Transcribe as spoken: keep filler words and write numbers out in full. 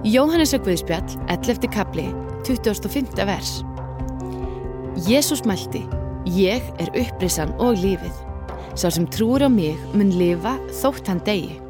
Jóhannesar Guðspjall, ellefti kafli, tuttugasta og fimmta vers. Jesús mælti: Ég er upprissan og lífið. Sá sem trúir á mig mun lifa þótt hann deyi.